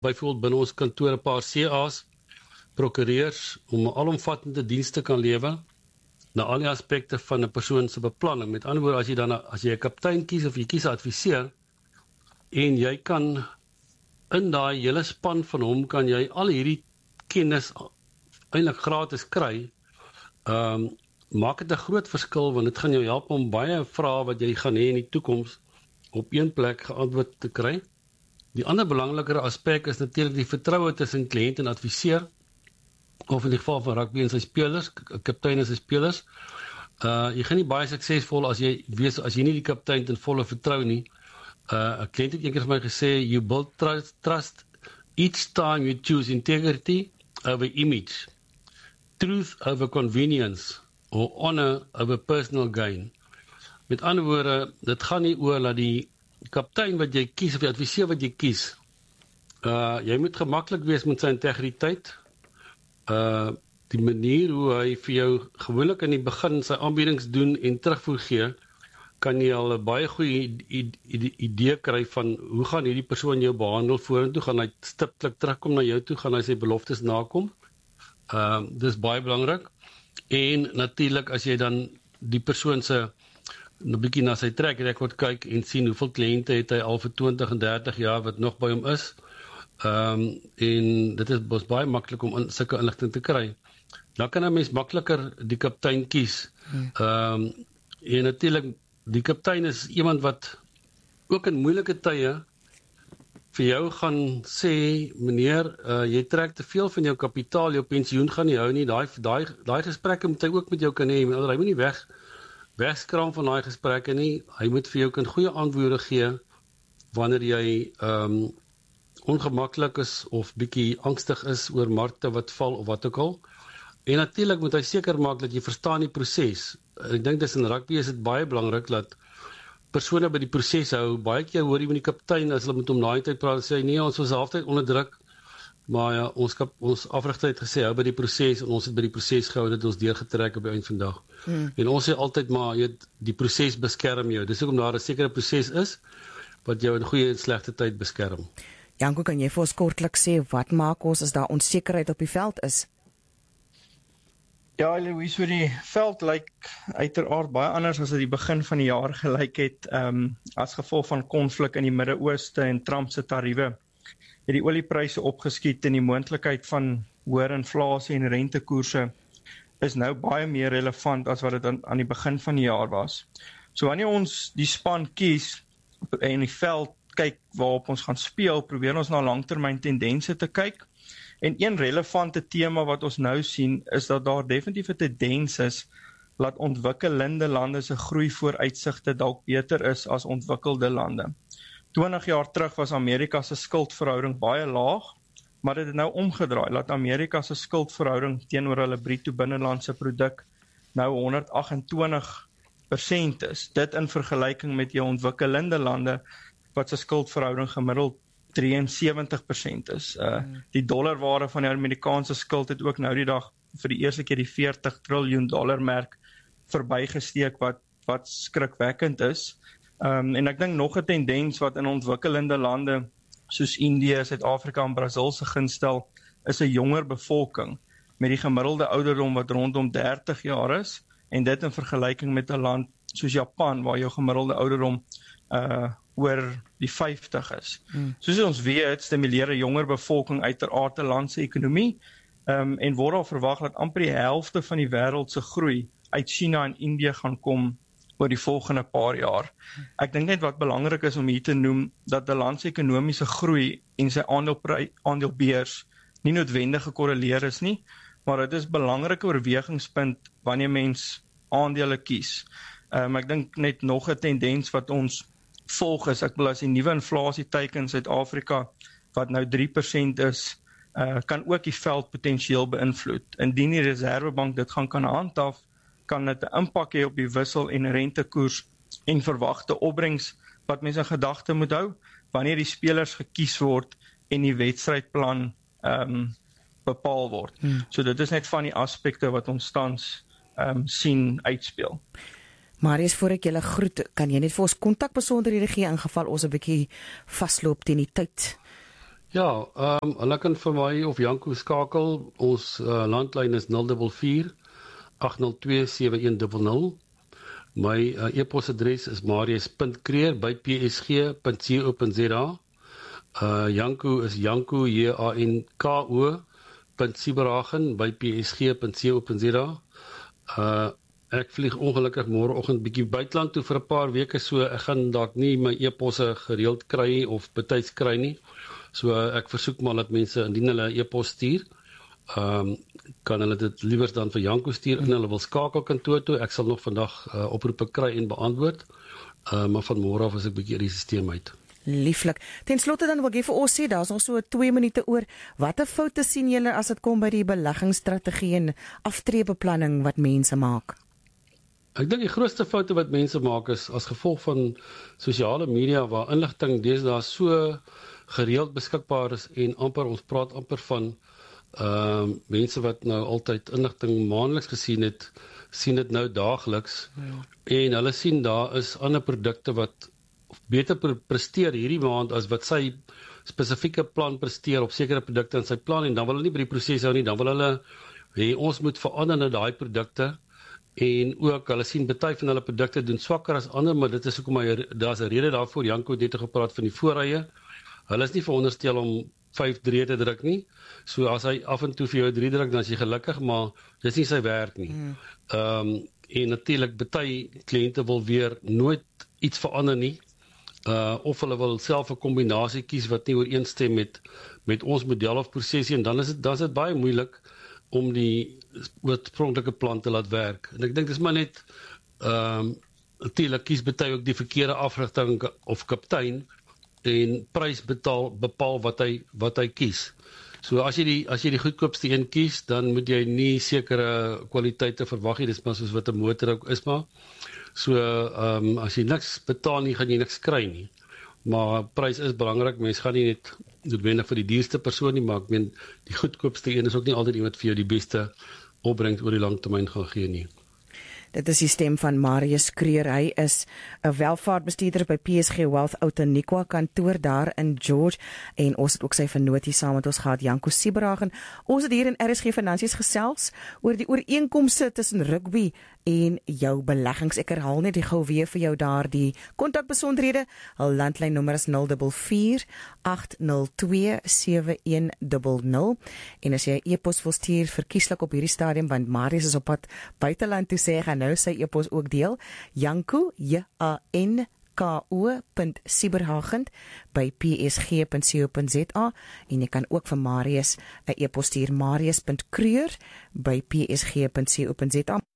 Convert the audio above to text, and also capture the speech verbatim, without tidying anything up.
byvoorbeeld binne ons kantoor 'n paar C A's, prokureurs, om 'n alomvattende diens te kan lewer na al die aspekte van 'n persoon se beplanning. Met ander woorde, as jy dan as jy 'n kaptein kies of jy kies 'n adviseur en jy kan in daai hele span van hom kan jy al hierdie kennis eintlik gratis kry. Ehm um, maak dit 'n groot verskil, want dit gaan jou help om baie vrae wat jy gaan hê in die toekoms op een plek geantwoord te kry. Die ander belangrikere aspek is natuurlik die vertroue tussen kliënt en adviseur, of in die geval van rugby en sy spelers, kaptein en sy spelers. Uh, jy gaan nie baie suksesvol as jy wees, as jy nie die kaptein ten volle vertrou nie. Uh, 'n kliënt het eendag vir my gesê, you build trust, trust each time you choose integrity over image, truth over convenience, or honor over personal gain. Met ander woorde, dit gaan nie oor dat die kaptein wat jy kies, of die adviseur wat jy kies, uh, jy moet gemaklik wees met sy integriteit, uh, die manier hoe hy vir jou gewoonlik in die begin sy aanbiedings doen en terugvoer gee, kan jy al 'n baie goeie idee kry van hoe gaan hierdie persoon jou behandel vorentoe, gaan hy stiptelik terugkom na jou toe, gaan hy sy beloftes nakom. Uh, dis baie belangrik. En natuurlik as jy dan die persoon se 'n bietjie na sy track record kyk en sien hoeveel kliënte het hy al vir twintig en dertig jaar wat nog by hom is. Ehm um, en dit is bos baie maklik om in, sulke inligting te kry. Dan kan 'n mens makliker die kaptein kies. Ehm um, en natuurlik die kaptein is iemand wat ook in moeilike tye vir jou gaan sê, meneer, uh, jy trek te veel van jou kapitaal, jou pensioen gaan nie hou nie, daai daai daai gesprekke moet hy ook met jou kan hê, hy moet nie weg wegskraam van daai gesprekke nie, hy moet vir jou kan goeie antwoorde gee wanneer jy um, ongemaklik is of bietjie angstig is oor markte wat val of wat ook al. En natuurlik moet hy seker maak dat jy verstaan die proses. Ek dink dis in rugby is dit baie belangrik dat persone by die proses hou. Baie keer hoor jy met die kaptein as hulle met hom daai tyd praat, sê hy nee, ons was altyd onder druk, maar ja, ons kap, ons afrigter het gesê hou by die proses en ons het by die proses gehou dat ons deurgetrek op die eind van die dag. Hmm. En ons sê altyd maar jy, die proses beskerm jou. Dis hoekom daar 'n sekere proses is wat jou in goeie en slegte tyd beskerm. Janko, kan jy vir ons kortliks sê wat maak ons as daar onsekerheid op die veld is? Ja, Louise, so die veld lyk uiteraard baie anders as dit die begin van die jaar gelyk het, um, as gevolg van konflik in die Midde-Ooste en Trump se tariewe. Het die oliepryse opgeskiet en die moontlikheid van hoër inflasie en rentekoerse is nou baie meer relevant as wat dit aan, aan die begin van die jaar was. So wanneer ons die span kies en die veld kyk waarop ons gaan speel, probeer ons na langtermyn tendense te kyk. En een relevante tema wat ons nou sien, is dat daar definitief 'n tendens is dat ontwikkelende lande se groei vooruitsigte dalk beter is as ontwikkelde lande. twintig jaar terug was Amerika se skuldverhouding baie laag, maar dit het nou omgedraai, dat Amerika se skuldverhouding teenoor hulle bruto binnelandse produk nou honderd agt en twintig persent is. Dit in vergelyking met jou ontwikkelende lande wat se skuldverhouding gemiddeld drie en sewentig persent is. Uh, hmm. Die dollarwaarde van die Amerikaanse skuld het ook nou die dag vir die eerste keer die veertig triljoen dollar merk verbygesteek wat, wat skrikwekkend is. Um, en ek dink nog 'n tendens wat in ontwikkelende lande soos Indië, Suid-Afrika en Brazil se gunstel is 'n jonger bevolking met die gemiddelde ouderdom wat rondom dertig jaar is, en dit in vergelyking met 'n land soos Japan waar jou gemiddelde ouderdom uh, oor die vyftig is. Hmm. Soos ons weet, stimuleer 'n jonger bevolking uiteraard 'n land se ekonomie, um, en word al verwag dat amper die helfte van die wêreld se groei uit China en Indië gaan kom oor die volgende paar jaar. Ek dink net wat belangrik is om hier te noem, dat 'n land se ekonomiese groei en sy aandelebeurs nie noodwendig gekorreleer is nie, maar dit is 'n belangrike oorwegingspunt wanneer mens aandele kies. Um, ek dink net nog 'n tendens wat ons volg is, ek wil as die nuwe inflasieteiken in Suid-Afrika, wat nou drie persent is, uh, kan ook die veld potensieel beïnvloed. Indien die Reserwebank dit gaan kan handhaaf, kan dit 'n impak hê op die wissel en rentekoers en verwagte opbrengs wat mense in gedagte moet hou, wanneer die spelers gekies word en die wedstrydplan um, bepaal word. Hmm. So dit is net van die aspekte wat ons tans um, sien uitspeel. Marius, voor ek julle groet, kan jy net vir ons kontakbesonderhede gee in geval ons 'n bietjie vasloop teen die tyd? Ja, ehm um, hulle kan vir my of Janko skakel. Ons uh, landlyn is nul vier vier agt nul twee sewe een nul nul. My uh, e-posadres is marius punt kreer by p s g punt co punt z a. Uh, Janko is Janko J A N K O punt Sieberhagen by p s g punt co punt z a. Uh, ek vlieg ongelukkig môreoggend bietjie buiteland toe vir 'n paar weke, so ek gaan dalk nie my e-posse gereeld kry of betyds kry nie. So uh, ek versoek maar dat mense indien hulle e-pos stuur, ehm um, kan hulle dit liewers dan vir Janko stuur en hulle wil skakel kantoor toe. Ek sal nog vandag uh, oproepe kry en beantwoord. Uh, maar van môre af is ek bietjie uit die stelsel uit. Lieflik. Ten slotte dan wil ek vir ons sê, daar's nog so twee minute oor. Watter foute sien julle as dit kom by die beleggingsstrategie en aftreebeplanning wat mense maak? Ek dink die grootste foute wat mense maak is as gevolg van sosiale media waar inligting deesdae so gereeld beskikbaar is en amper ons praat amper van ehm uh, mense wat nou altyd inligting maandeliks gesien het, sien dit nou daagliks. Ja. En hulle sien daar is ander produkte wat beter presteer hierdie maand as wat sy spesifieke plan presteer op sekere produkte in sy plan, en dan wil hulle nie by die proses hou nie, dan wil hulle hê ons moet verander na daai produkte. En ook hulle sien baie van hulle produkte doen swakker as ander, maar dit is hoekom daar's 'n rede daarvoor. Janko het net gepraat van die voorrye. Hulle is nie veronderstel om vyf drie te druk nie. So as hy af en toe vir jou drie druk, dan is jy gelukkig, maar dis nie sy werk nie. Ehm mm. um, en natuurlik baie kliënte wil weer nooit iets verander nie. Uh of hulle wil self 'n kombinasie kies wat nie ooreenstem met met ons model of prosesie, en dan is dit dan is dit baie moeilik om die oorspronklike plan te laat werk. En ek dink dis maar net ehm um, natuurlik kies baie ook die verkeerde afrigting of kaptein en prys betaal bepaal wat hy wat hy kies. So as jy die as jy die goedkoopste een kies, dan moet jy nie sekere kwaliteite verwag nie. Dis maar soos wat 'n motor ook is maar. So ehm um, as jy niks betaal nie, gaan jy niks kry nie. Maar prys is belangrik. Mense gaan nie net noodwendig vir die duurste persoon nie, maar ek meen die goedkoopste een is ook nie altyd iemand vir jou die beste opbrengs oor die lang termyn gaan gee nie. Dit is die stem van Marius Kreer. Hy is 'n welvaartbestuurder by P S G Wealth Outeniqua kantoor daar in George, en ons het ook sy vernoot saam met ons gehad, Janko Sieberhagen. Ons het hier in R S G Finansies gesels oor die ooreenkomste tussen rugby en jou beleggings. Ek herhaal net die gou weer vir jou daar die kontakbesonderhede. Hul landlynnommer is nul vier vier agt nul twee sewe een nul nul, en as jy 'n e-pos wil stuur, verkieslik op hierdie stadium, want Marius is op pad buiteland toe, sê gaan nou sy e-pos ook deel. Janko J A N K O punt Sieberhagen by p s g punt co punt z a, en jy kan ook vir Marius 'n e-pos stuur, marius punt kreer by p s g punt co punt z a.